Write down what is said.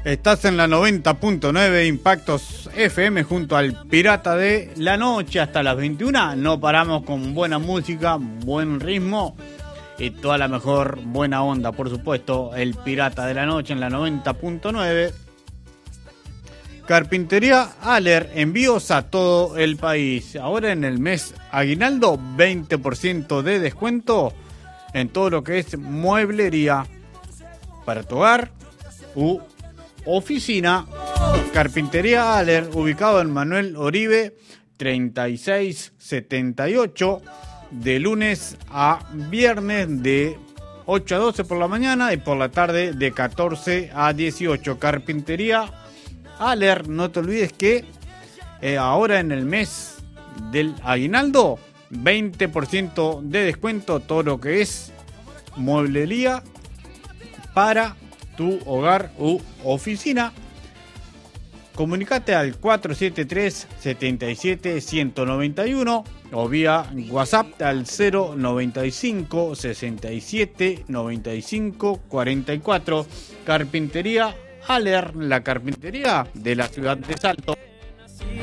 Estás en la 90.9 Impactos FM junto al Pirata de la Noche hasta las 21. No paramos con buena música, buen ritmo y toda la mejor buena onda, por supuesto. El Pirata de la Noche en la 90.9. Carpintería Aller, envíos a todo el país. Ahora en el mes aguinaldo, 20% de descuento en todo lo que es mueblería para tu hogar u oficina. Carpintería Aller, ubicado en Manuel Oribe 3678, de lunes a viernes de 8 a 12 por la mañana y por la tarde de 14 a 18. Carpintería Aller, no te olvides que ahora en el mes del aguinaldo, 20% de descuento todo lo que es mueblería para tu hogar u oficina. Comunicate al 473-77-191 o vía WhatsApp al 095 67 95 44. Carpintería Aller, la carpintería de la ciudad de Salto.